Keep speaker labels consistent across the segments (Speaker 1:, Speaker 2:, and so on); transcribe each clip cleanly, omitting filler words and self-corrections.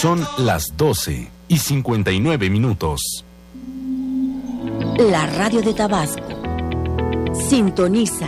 Speaker 1: Son las 12:59.
Speaker 2: La radio de Tabasco. Sintoniza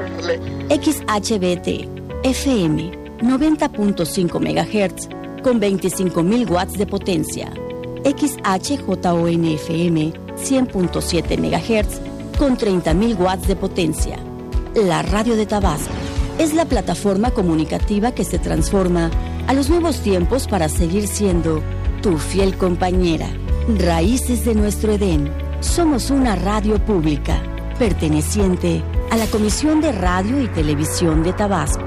Speaker 2: XHBT FM 90.5 MHz con 25.000 watts de potencia. XHJON FM 100.7 MHz con 30.000 watts de potencia. La radio de Tabasco es la plataforma comunicativa que se transforma a los nuevos tiempos para seguir siendo tu fiel compañera. Raíces de nuestro Edén. Somos una radio pública perteneciente a la Comisión de Radio y Televisión de Tabasco.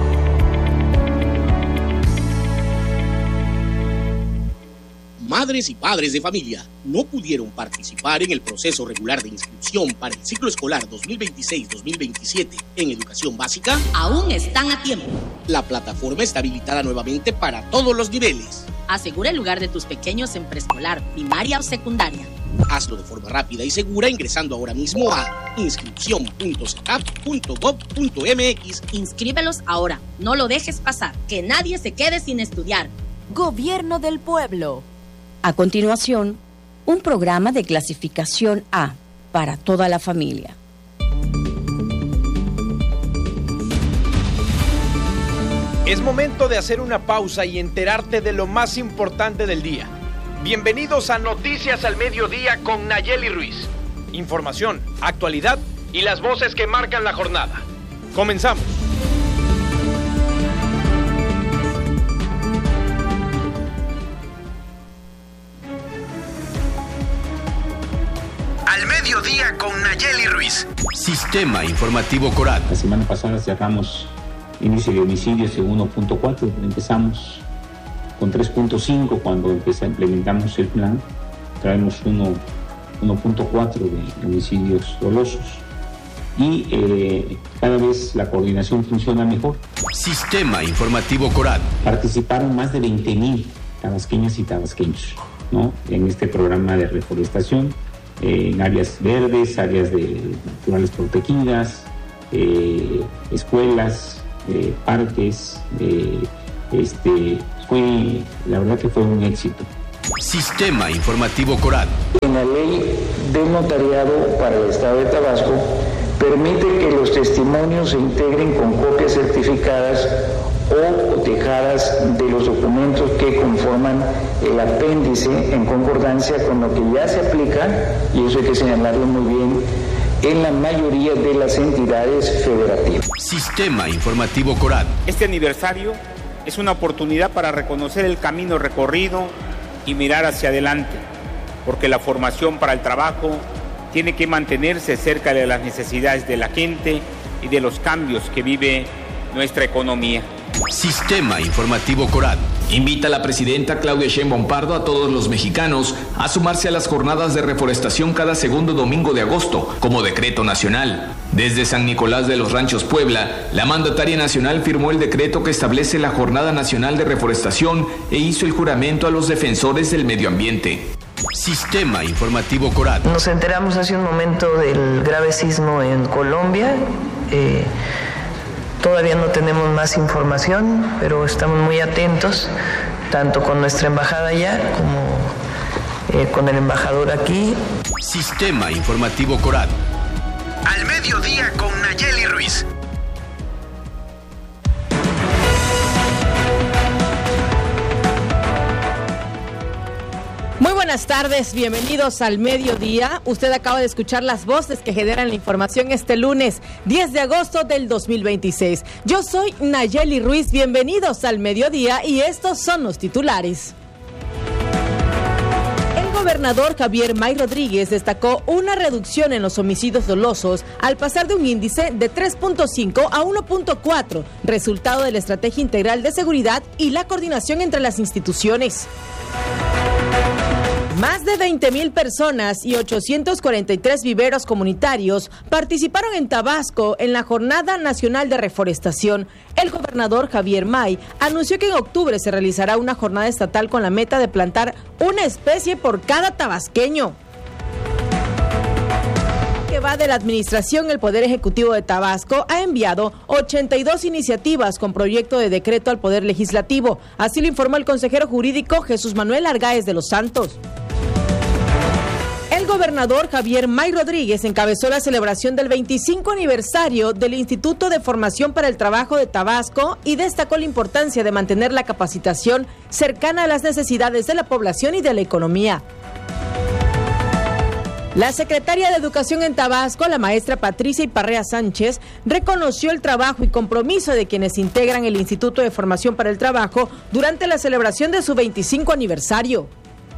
Speaker 3: Madres y padres de familia no pudieron participar en el proceso regular de inscripción para el ciclo escolar 2026-2027 en educación básica.
Speaker 4: Aún están a tiempo.
Speaker 3: La plataforma está habilitada nuevamente para todos los niveles.
Speaker 4: Asegura el lugar de tus pequeños en preescolar, primaria o secundaria.
Speaker 3: Hazlo de forma rápida y segura ingresando ahora mismo a inscripción.secap.gov.mx.
Speaker 4: Inscríbelos ahora. No lo dejes pasar. Que nadie se quede sin estudiar.
Speaker 2: Gobierno del Pueblo. A continuación, un programa de clasificación A para toda la familia.
Speaker 5: Es momento de hacer una pausa y enterarte de lo más importante del día. Bienvenidos a Noticias al Mediodía con Nayeli Ruiz. Información, actualidad y las voces que marcan la jornada. Comenzamos. Al Mediodía con Nayeli Ruiz.
Speaker 1: Sistema Informativo Corat.
Speaker 6: La semana pasada cerramos índice de homicidios en 1.4, empezamos con 3.5 cuando implementamos el plan, traemos 1.4 de homicidios dolosos y cada vez la coordinación funciona mejor.
Speaker 1: Sistema Informativo Corat.
Speaker 6: Participaron más de 20,000 tabasqueñas y tabasqueños, ¿no?, en este programa de reforestación, en áreas verdes, áreas naturales protegidas, escuelas, parques. La verdad que fue un éxito.
Speaker 1: Sistema Informativo Corat.
Speaker 7: En la ley del notariado para el Estado de Tabasco permite que los testimonios se integren con copias certificadas o cotejadas de los documentos que conforman el apéndice en concordancia con lo que ya se aplica, y eso hay que señalarlo muy bien, en la mayoría de las entidades federativas.
Speaker 1: Sistema Informativo Corat.
Speaker 8: Este aniversario es una oportunidad para reconocer el camino recorrido y mirar hacia adelante, porque la formación para el trabajo tiene que mantenerse cerca de las necesidades de la gente y de los cambios que vive nuestra economía.
Speaker 1: Sistema Informativo Corat.
Speaker 9: Invita a la presidenta Claudia Sheinbaum Pardo a todos los mexicanos a sumarse a las jornadas de reforestación cada segundo domingo de agosto, como decreto nacional. Desde San Nicolás de los Ranchos, Puebla, la mandataria nacional firmó el decreto que establece la Jornada Nacional de Reforestación e hizo el juramento a los defensores del medio ambiente.
Speaker 1: Sistema Informativo Corat.
Speaker 10: Nos enteramos hace un momento del grave sismo en Colombia. Todavía no tenemos más información, pero estamos muy atentos, tanto con nuestra embajada allá como con el embajador aquí.
Speaker 1: Sistema Informativo Corat.
Speaker 5: Al Mediodía con Nayeli Ruiz.
Speaker 11: Muy buenas tardes, bienvenidos al Mediodía. Usted acaba de escuchar las voces que generan la información este lunes 10 de agosto del 2026. Yo soy Nayeli Ruiz, bienvenidos al Mediodía y estos son los titulares. El gobernador Javier May Rodríguez destacó una reducción en los homicidios dolosos al pasar de un índice de 3.5 a 1.4, resultado de la estrategia integral de seguridad y la coordinación entre las instituciones. Más de 20,000 personas y 843 viveros comunitarios participaron en Tabasco en la Jornada Nacional de Reforestación. El gobernador Javier May anunció que en octubre se realizará una jornada estatal con la meta de plantar una especie por cada tabasqueño. que va de la administración, el Poder Ejecutivo de Tabasco ha enviado 82 iniciativas con proyecto de decreto al Poder Legislativo. Así lo informó el consejero jurídico Jesús Manuel Argáez de los Santos. El gobernador Javier May Rodríguez encabezó la celebración del 25 aniversario del Instituto de Formación para el Trabajo de Tabasco y destacó la importancia de mantener la capacitación cercana a las necesidades de la población y de la economía. La secretaria de Educación en Tabasco, la maestra Patricia Iparrea Sánchez, reconoció el trabajo y compromiso de quienes integran el Instituto de Formación para el Trabajo durante la celebración de su 25 aniversario.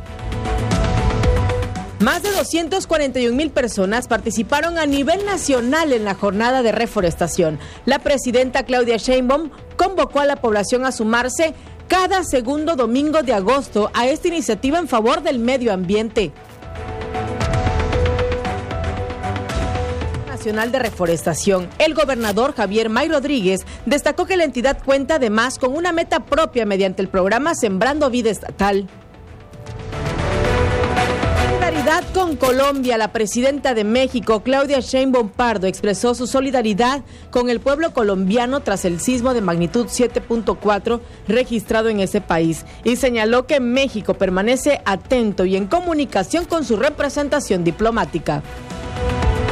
Speaker 11: Más de 241,000 personas participaron a nivel nacional en la jornada de reforestación. La presidenta Claudia Sheinbaum convocó a la población a sumarse cada segundo domingo de agosto a esta iniciativa en favor del medio ambiente. Nacional de Reforestación. El gobernador Javier May Rodríguez destacó que la entidad cuenta además con una meta propia mediante el programa Sembrando Vida Estatal. Solidaridad con Colombia. La presidenta de México, Claudia Sheinbaum Pardo, expresó su solidaridad con el pueblo colombiano tras el sismo de magnitud 7.4 registrado en ese país y señaló que México permanece atento y en comunicación con su representación diplomática.